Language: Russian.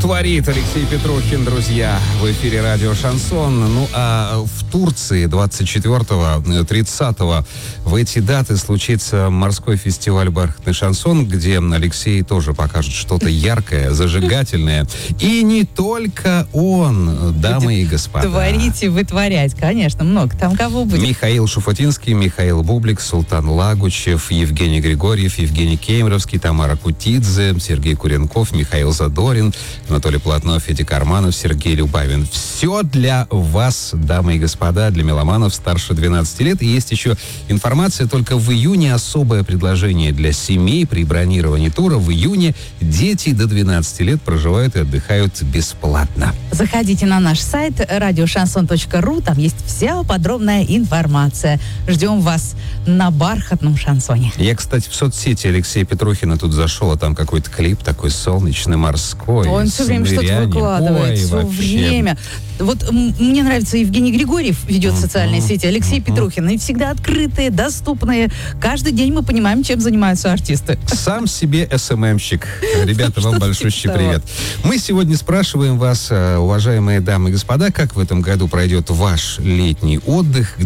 Творит Алексей Петрухин, друзья, в эфире радио «Шансон». Ну, а в Турции 24-30 в эти даты случится морской фестиваль «Бархатный шансон», где Алексей тоже покажет что-то яркое, зажигательное. И не только он, дамы и господа. Творите, вытворять, конечно, много. Там кого будет? Михаил Шуфутинский, Михаил Бублик, Султан Лагучев, Евгений Григорьев, Евгений Кемеровский, Тамара Кутидзе, Сергей Куренков, Михаил Задорин, Анатолий Платнов, Федя Карманов, Сергей Любавин. Все для вас, дамы и господа, для меломанов старше 12 лет. И есть еще информация, только в июне особое предложение для семей при бронировании тура. В июне дети до 12 лет проживают и отдыхают бесплатно. Заходите на наш сайт radioshanson.ru, там есть вся подробная информация. Ждем вас на бархатном шансоне. Я, кстати, в соцсети Алексея Петрухина тут зашел, а там какой-то клип такой солнечный, морской. Он все время что-то выкладывает, все время. Вот мне нравится, Евгений Григорьев ведет социальные сети, Алексей Петрухин. И всегда открытые, доступные. Каждый день мы понимаем, чем занимаются артисты. Сам себе СММщик. Ребята, вам большущий привет. Мы сегодня спрашиваем вас, уважаемые дамы и господа, как в этом году пройдет ваш летний отдых,